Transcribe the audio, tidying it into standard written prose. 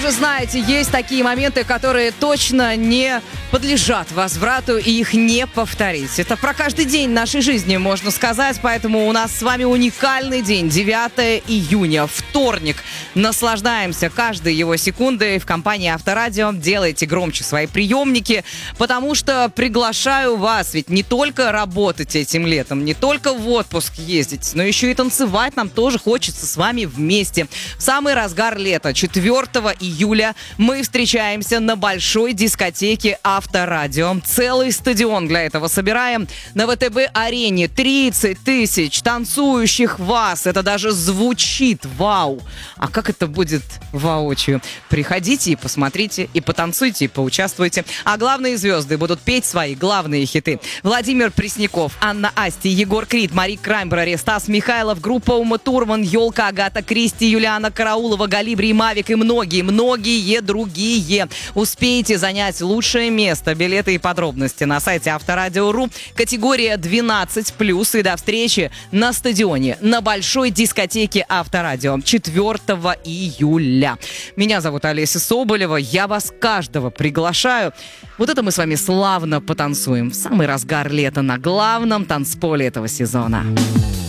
же знаете, есть такие моменты, которые точно не подлежат возврату, и их не повторить. Это про каждый день нашей жизни, можно сказать, поэтому у нас с вами уникальный день, 9 июня, вторник. Наслаждаемся каждой его секундой в компании Авторадио. Делайте громче свои приемники, потому что приглашаю вас, ведь не только работать этим летом, не только в отпуск ездить, но еще и танцевать нам тоже хочется с вами вместе. В самый разгар лета, 4 июля, мы встречаемся на большой дискотеке Авторадио. Целый стадион для этого собираем. На ВТБ-арене 30 тысяч танцующих вас. Это даже звучит вау. А как это будет воочию? Приходите и посмотрите, и потанцуйте, и поучаствуйте. А главные звезды будут петь свои главные хиты. Владимир Пресняков, Анна Асти, Егор Крид, Мари Краймбрери, Стас Михайлов, группа Ума Турман, Ёлка, Агата Кристи, Юлиана Караулова, Галибри, Мавик и многие другие. Успейте занять лучшее место. Билеты и подробности на сайте Авторадио.ру. Категория 12+. И до встречи на стадионе на большой дискотеке Авторадио 4 июля. Меня зовут Олеся Соболева. Я вас каждого приглашаю. Вот это мы с вами славно потанцуем в самый разгар лета на главном танцполе этого сезона.